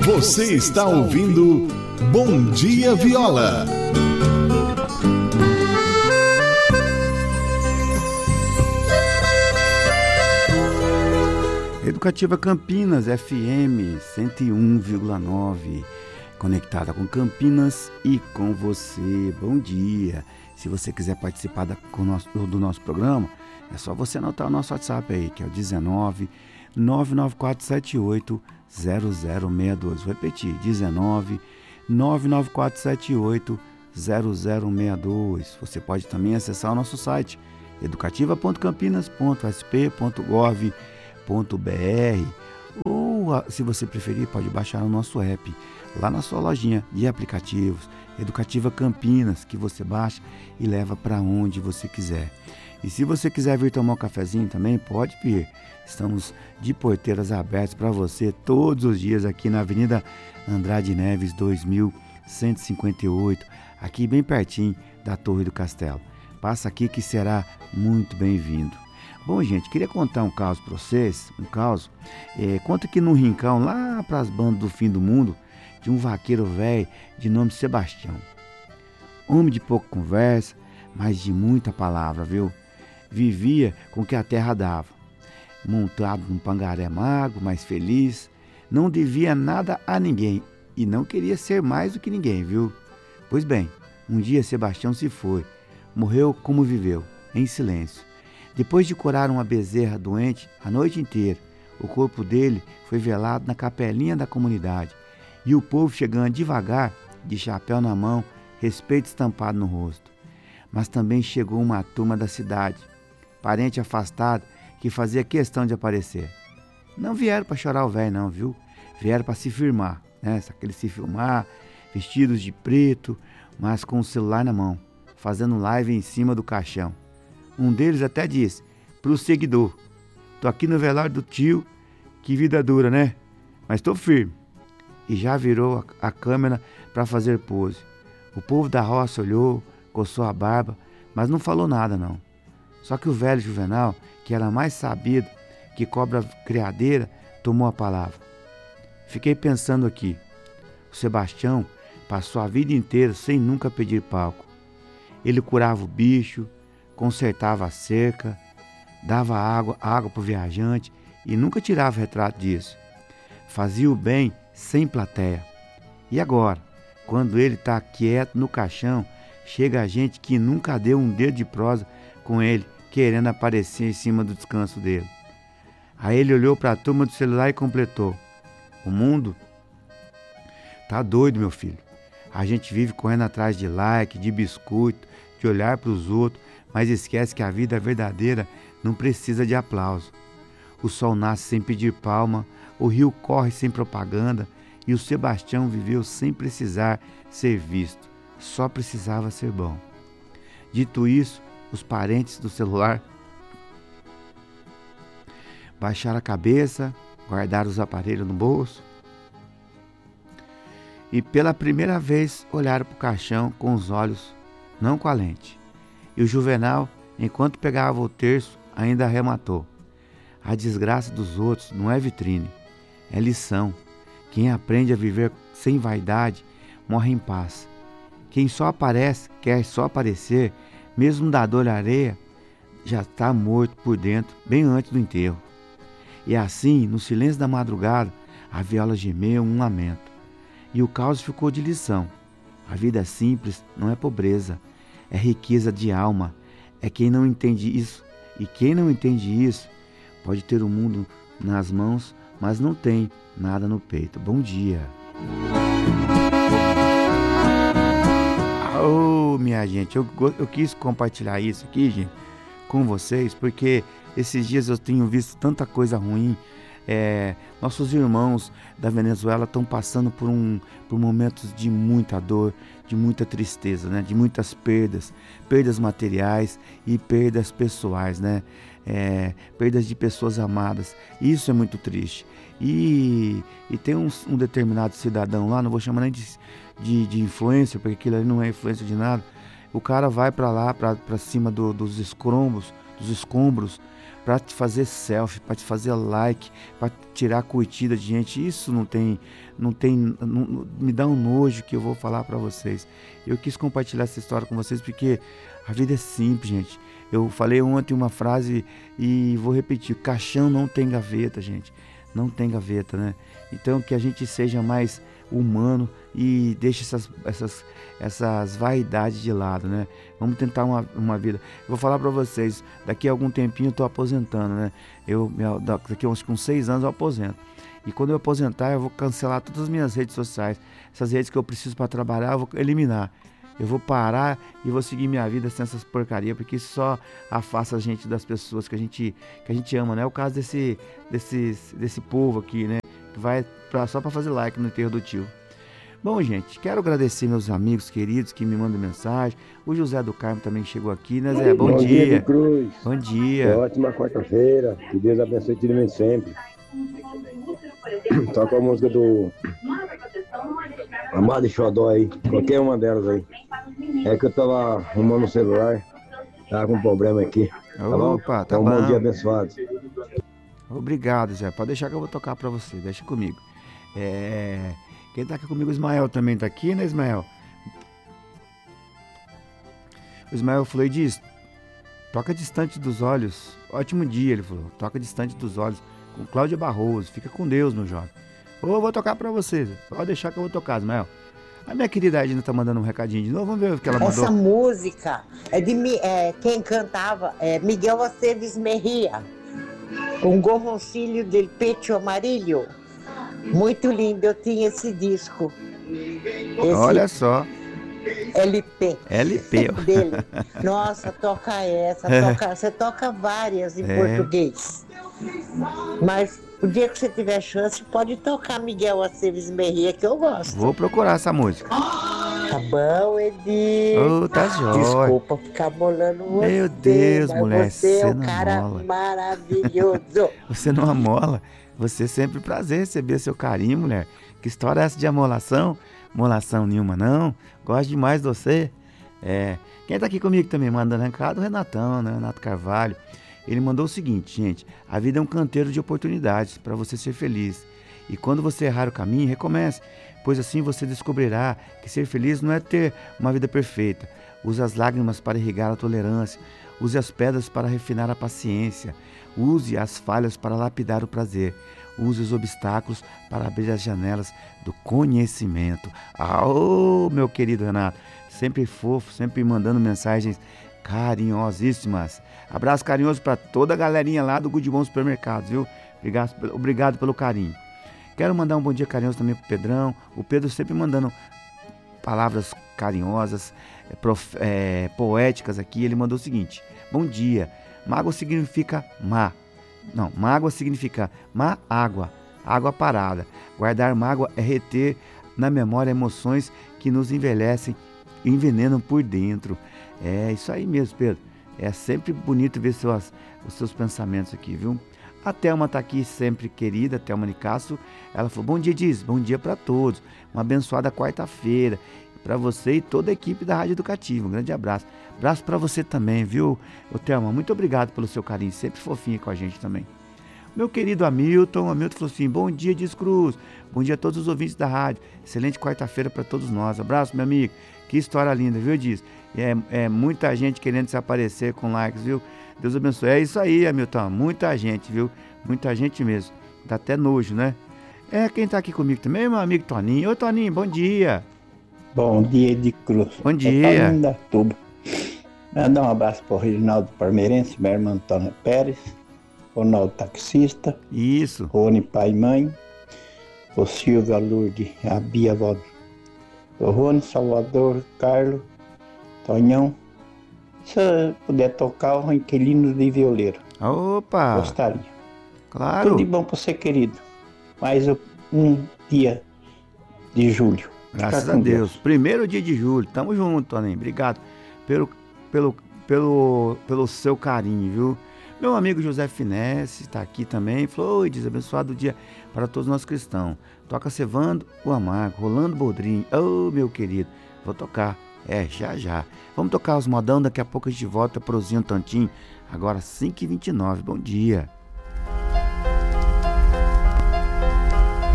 Você está ouvindo Bom Dia Viola. Educativa Campinas, FM 101,9, conectada com Campinas e com você. Bom dia! Se você quiser participar do nosso programa, é só você anotar o nosso WhatsApp aí, que é o 19 99478 0062. Vou repetir, 19 99478 0062. Você pode também acessar o nosso site educativa.campinas.sp.gov.br ou, se você preferir, pode baixar o nosso app lá na sua lojinha de aplicativos Educativa Campinas, que você baixa e leva para onde você quiser. E se você quiser vir tomar um cafezinho também, pode vir. Estamos de porteiras abertas para você todos os dias aqui na Avenida Andrade Neves 2158, aqui bem pertinho da Torre do Castelo. Passa aqui que será muito bem-vindo. Bom, gente, queria contar um caso para vocês, conta que no rincão, lá para as bandas do fim do mundo, de um vaqueiro velho de nome Sebastião. Homem de pouca conversa, mas de muita palavra, viu? Vivia com o que a terra dava. Montado num pangaré magro, mas feliz, não devia nada a ninguém e não queria ser mais do que ninguém, viu? Pois bem, um dia Sebastião se foi, morreu como viveu, em silêncio. Depois de curar uma bezerra doente a noite inteira, o corpo dele foi velado na capelinha da comunidade e o povo chegando devagar, de chapéu na mão, respeito estampado no rosto. Mas também chegou uma turma da cidade, parente afastado, que fazia questão de aparecer. Não vieram para chorar o velho não, viu? Vieram para se firmar, né? Aqueles se filmar, vestidos de preto, mas com o celular na mão, fazendo live em cima do caixão. Um deles até disse pro seguidor: tô aqui no velório do tio, que vida dura, né? Mas tô firme. E já virou a câmera para fazer pose. O povo da roça olhou, coçou a barba, mas não falou nada não. Só que o velho Juvenal, que era mais sabido que cobra criadeira, tomou a palavra. Fiquei pensando aqui. O Sebastião passou a vida inteira sem nunca pedir palco. Ele curava o bicho, consertava a cerca, dava água para o viajante e nunca tirava retrato disso. Fazia o bem sem plateia. E agora, quando ele está quieto no caixão, chega a gente que nunca deu um dedo de prosa com ele, querendo aparecer em cima do descanso dele. Aí ele olhou para a turma do celular e completou: o mundo tá doido, meu filho. A gente vive correndo atrás de like, de biscoito, de olhar para os outros, mas esquece que a vida verdadeira não precisa de aplauso. O sol nasce sem pedir palma, o rio corre sem propaganda e o Sebastião viveu sem precisar ser visto, só precisava ser bom. Dito isso, os parentes do celular baixaram a cabeça, guardaram os aparelhos no bolso e pela primeira vez olharam para o caixão com os olhos, não com a lente. E o Juvenal, enquanto pegava o terço, ainda arrematou: a desgraça dos outros não é vitrine, é lição. Quem aprende a viver sem vaidade morre em paz. Quem só aparece, quer só aparecer, mesmo da dor alheia, já está morto por dentro, bem antes do enterro. E assim, no silêncio da madrugada, a viola gemeu um lamento. E o caos ficou de lição. A vida simples não é pobreza, é riqueza de alma. É quem não entende isso. E quem não entende isso pode ter o mundo nas mãos, mas não tem nada no peito. Bom dia. Oh, minha gente, eu quis compartilhar isso aqui, gente, com vocês, porque esses dias eu tenho visto tanta coisa ruim. Nossos irmãos da Venezuela estão passando por momentos de muita dor, de muita tristeza, né? De muitas perdas materiais e perdas pessoais, né? Perdas de pessoas amadas. Isso é muito triste. E tem um determinado cidadão lá, não vou chamar nem de influencer, porque aquilo ali não é influência de nada. O cara vai para lá, para cima dos escombros, para te fazer selfie, para te fazer like, para tirar curtida de gente. Isso não me dá um nojo que eu vou falar para vocês. Eu quis compartilhar essa história com vocês porque a vida é simples, gente. Eu falei ontem uma frase e vou repetir: caixão não tem gaveta, gente. Não tem gaveta, né? Então que a gente seja mais humano e deixe essas vaidades de lado, né? Vamos tentar uma vida. Eu vou falar para vocês, daqui a algum tempinho eu tô aposentando, né? Daqui a uns 6 anos eu aposento. E quando eu aposentar, eu vou cancelar todas as minhas redes sociais. Essas redes que eu preciso para trabalhar, eu vou eliminar. Eu vou parar e vou seguir minha vida sem essas porcarias, porque isso só afasta a gente das pessoas que a gente ama, né? É o caso desse povo aqui, né? Que vai só para fazer like no enterro do tio. Bom, gente, quero agradecer meus amigos queridos que me mandam mensagem. O José do Carmo também chegou aqui, né, Zé? Bom dia. De Cruz. Bom dia. Ótima quarta-feira. Que Deus abençoe tudo sempre. Toca a música do Amado e Xodó aí. Qualquer uma delas aí. É que eu tava arrumando o celular. Tava com um problema aqui. Tá bom? Opa, tá então, bom. Bom dia abençoado. Obrigado, Zé. Pode deixar que eu vou tocar pra você. Deixa comigo. Quem tá aqui comigo, o Ismael também tá aqui, né, Ismael? O Ismael falou e diz: toca distante dos olhos. Ótimo dia, ele falou. Toca distante dos olhos. Com Cláudia Barroso. Fica com Deus, meu jovem. Eu vou tocar pra você, Zé. Pode deixar que eu vou tocar, Ismael. A minha querida Edna tá mandando um recadinho de novo. Vamos ver o que ela mandou. Essa música quem cantava é Miguel Aceves Mejia. Um gorroncilho del pecho amarillo. Muito lindo, eu tinha esse disco. Olha só. LP. LP. Dele. Nossa, toca essa, você toca várias em português. Mas o dia que você tiver chance, pode tocar Miguel Aceves Mejia, que eu gosto. Vou procurar essa música. Tá bom, Edi? Tá jóia. Desculpa ficar molando você. Meu Deus, mas mulher, você é um não cara amola. maravilhoso. Você não amola. Você sempre prazer receber seu carinho, mulher. Que história é essa de amolação? Molação nenhuma, não. Gosto demais de você. Quem tá aqui comigo também mandando recado, o Renatão, né? Renato Carvalho. Ele mandou o seguinte, gente: a vida é um canteiro de oportunidades para você ser feliz. E quando você errar o caminho, recomece, pois assim você descobrirá que ser feliz não é ter uma vida perfeita. Use as lágrimas para irrigar a tolerância. Use as pedras para refinar a paciência. Use as falhas para lapidar o prazer. Use os obstáculos para abrir as janelas do conhecimento. Meu querido Renato, sempre fofo, sempre mandando mensagens carinhosíssimas. Abraço carinhoso para toda a galerinha lá do Good Bom Supermercados, viu? Obrigado pelo carinho. Quero mandar um bom dia carinhoso também pro Pedrão. O Pedro sempre mandando palavras carinhosas, poéticas aqui. Ele mandou o seguinte: bom dia. Mágoa significa mágoa significa água, água parada. Guardar mágoa é reter na memória emoções que nos envelhecem e envenenam por dentro. É isso aí mesmo, Pedro. É sempre bonito ver os seus pensamentos aqui, viu? A Thelma tá aqui sempre, querida, Thelma Nicasso. Ela falou: bom dia, Diz, bom dia para todos. Uma abençoada quarta-feira para você e toda a equipe da Rádio Educativa. Um grande abraço. Abraço para você também, viu, Thelma? Muito obrigado pelo seu carinho, sempre fofinha com a gente também. Meu querido Hamilton falou assim: bom dia, Diz Cruz. Bom dia a todos os ouvintes da rádio. Excelente quarta-feira para todos nós. Abraço, meu amigo. Que história linda, viu, Diz? É muita gente querendo se aparecer com likes, viu? Deus abençoe. É isso aí, Hamilton. Muita gente, viu? Muita gente mesmo. Dá até nojo, né? Quem tá aqui comigo também é meu amigo Toninho. Ô, Toninho, bom dia. Bom dia, de Cruz. Bom dia. Toninho da Tuba. Mandar um abraço para o Reginaldo Parmeirense, minha irmã Antônia Pérez, Ronaldo Taxista, Isso. Rony Pai e Mãe, o Silvio, a Lourdes, a Bia, avó do Rony, Salvador, Carlos, Tonhão. Se eu puder tocar o Inquilino de Violeiro. Opa! Gostaria. Claro. Tudo de bom para você, querido. Mais um dia de julho. Graças a Deus. Primeiro dia de julho. Tamo junto, Toninho. Obrigado pelo seu carinho, viu? Meu amigo José Finesse está aqui também. Falou: oi, Diz, abençoado dia para todos nós cristãos. Toca Cevando o Amargo, Rolando Boldrin. Meu querido, vou tocar Já já. Vamos tocar os modão, daqui a pouco a gente volta, prosinha um tantinho. Agora 5h29, bom dia.